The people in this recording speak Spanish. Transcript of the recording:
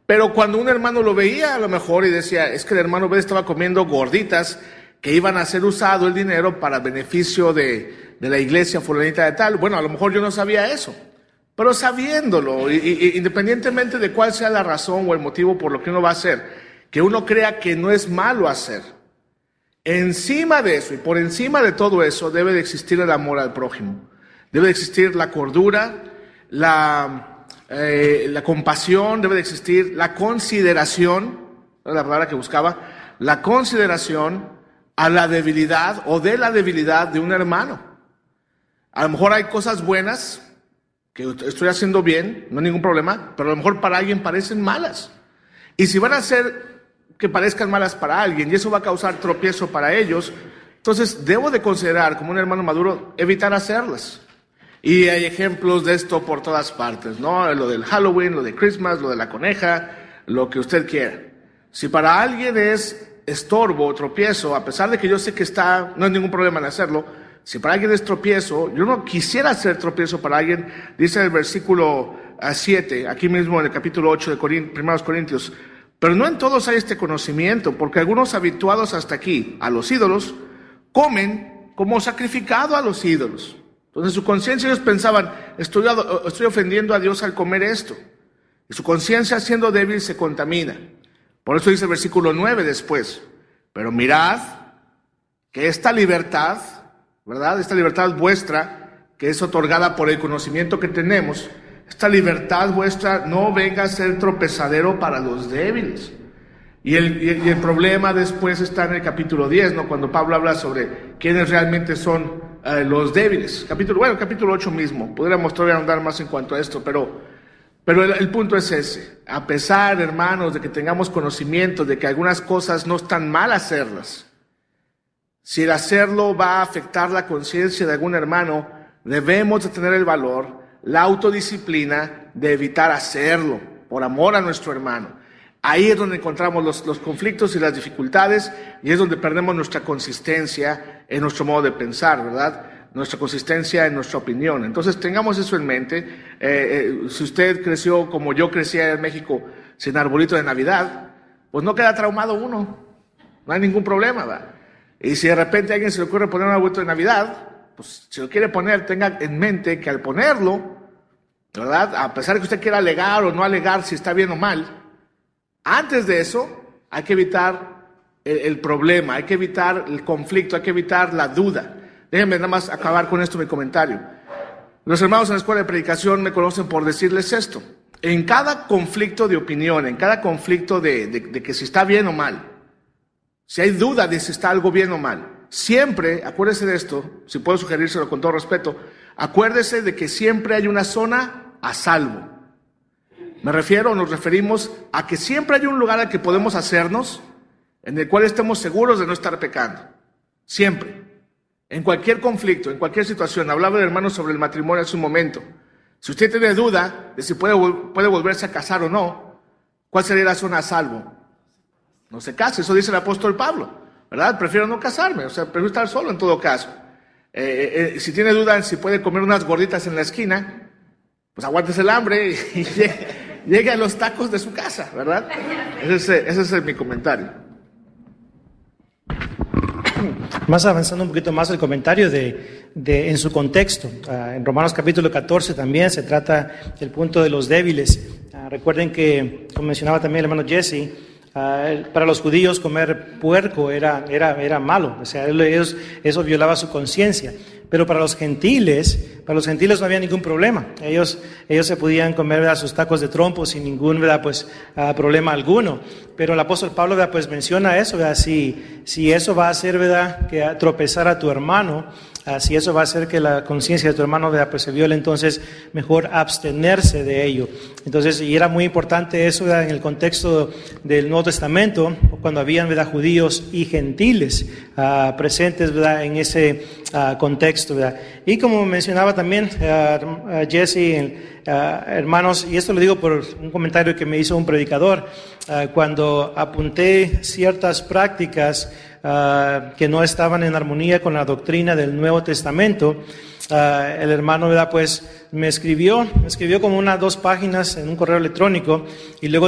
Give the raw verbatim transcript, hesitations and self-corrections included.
Pero cuando un hermano lo veía a lo mejor y decía, es que el hermano B estaba comiendo gorditas que iban a ser usado el dinero para beneficio de, de la iglesia fulanita de tal. Bueno, a lo mejor yo no sabía eso, pero sabiéndolo, y, y, independientemente de cuál sea la razón o el motivo por lo que uno va a hacer, que uno crea que no es malo hacer. Encima de eso y por encima de todo eso debe de existir el amor al prójimo. Debe de existir la cordura, la, eh, la compasión, debe de existir la consideración, es la palabra que buscaba, la consideración a la debilidad o de la debilidad de un hermano. A lo mejor hay cosas buenas que estoy haciendo bien, no hay ningún problema, pero a lo mejor para alguien parecen malas. Y si van a ser que parezcan malas para alguien y eso va a causar tropiezo para ellos, entonces debo de considerar como un hermano maduro evitar hacerlas. Y hay ejemplos de esto por todas partes, ¿no? Lo del Halloween, lo de Christmas, lo de la coneja, lo que usted quiera. Si para alguien es estorbo o tropiezo, a pesar de que yo sé que está, no hay ningún problema en hacerlo, si para alguien es tropiezo, yo no quisiera hacer tropiezo para alguien, dice el versículo siete, aquí mismo en el capítulo ocho de Corintios, primeros Corintios, pero no en todos hay este conocimiento, porque algunos habituados hasta aquí a los ídolos, comen como sacrificado a los ídolos. Entonces en su conciencia ellos pensaban, estoy, estoy ofendiendo a Dios al comer esto. Y su conciencia siendo débil se contamina. Por eso dice el versículo nueve después, pero mirad que esta libertad, ¿verdad? Esta libertad vuestra, que es otorgada por el conocimiento que tenemos, esta libertad vuestra no venga a ser tropezadero para los débiles. Y el, y el problema después está en el capítulo diez, ¿no? Cuando Pablo habla sobre quiénes realmente son eh, los débiles. Capítulo, bueno, capítulo ocho mismo. Podríamos todavía andar más en cuanto a esto, pero, pero el, el punto es ese. A pesar, hermanos, de que tengamos conocimiento de que algunas cosas no están mal hacerlas, si el hacerlo va a afectar la conciencia de algún hermano, debemos de tener el valor, la autodisciplina de evitar hacerlo, por amor a nuestro hermano. Ahí es donde encontramos los, los conflictos y las dificultades, y es donde perdemos nuestra consistencia en nuestro modo de pensar, ¿verdad? Nuestra consistencia en nuestra opinión. Entonces tengamos eso en mente. Eh, eh, si usted creció como yo crecía en México, sin arbolito de Navidad, pues no queda traumado uno, no hay ningún problema, ¿verdad? Y si de repente a alguien se le ocurre poner un arbolito de Navidad, pues si lo quiere poner, tenga en mente que al ponerlo, ¿verdad? A pesar de que usted quiera alegar o no alegar si está bien o mal, antes de eso hay que evitar el, el problema, hay que evitar el conflicto, hay que evitar la duda. Déjenme nada más acabar con esto mi comentario. Los hermanos en la escuela de predicación me conocen por decirles esto. En cada conflicto de opinión, en cada conflicto de, de, de que si está bien o mal, si hay duda de si está algo bien o mal, siempre, acuérdese de esto, si puedo sugerírselo con todo respeto, acuérdese de que siempre hay una zona a salvo. Me refiero, nos referimos a que siempre hay un lugar al que podemos hacernos, en el cual estemos seguros de no estar pecando. Siempre. En cualquier conflicto, en cualquier situación. Hablaba el hermano sobre el matrimonio hace un momento. Si usted tiene duda de si puede, puede volverse a casar o no, ¿cuál sería la zona a salvo? No se case, eso dice el apóstol Pablo, ¿verdad? Prefiero no casarme, o sea, prefiero estar solo en todo caso. Eh, eh, si tiene duda en si puede comer unas gorditas en la esquina, pues aguántese el hambre y, y llegue, llegue a los tacos de su casa, ¿verdad? Ese es, ese es mi comentario. Más avanzando un poquito más el comentario de, de, en su contexto. Uh, en Romanos capítulo catorce también se trata del punto de los débiles. Uh, recuerden que, como mencionaba también el hermano Jesse, uh, para los judíos comer puerco era, era, era malo, o sea, ellos, eso violaba su conciencia. Pero para los gentiles, para los gentiles no había ningún problema. Ellos, ellos se podían comer, ¿verdad?, sus tacos de trompo sin ningún, ¿verdad?, pues, uh, problema alguno. Pero el apóstol Pablo, ¿verdad?, pues menciona eso, ¿verdad? Si, si eso va a hacer, ¿verdad?, que tropezar a tu hermano, uh, si eso va a hacer que la conciencia de tu hermano, ¿verdad?, pues se viole, entonces mejor abstenerse de ello. Entonces, y era muy importante eso, ¿verdad?, en el contexto del Nuevo Testamento, cuando habían, ¿verdad?, judíos y gentiles uh, presentes, ¿verdad?, en ese uh, contexto. ¿Verdad? Y como mencionaba también uh, Jesse, uh, hermanos, y esto lo digo por un comentario que me hizo un predicador, uh, cuando apunté ciertas prácticas uh, que no estaban en armonía con la doctrina del Nuevo Testamento, uh, el hermano, ¿verdad?, pues me escribió, me escribió como unas dos páginas en un correo electrónico y luego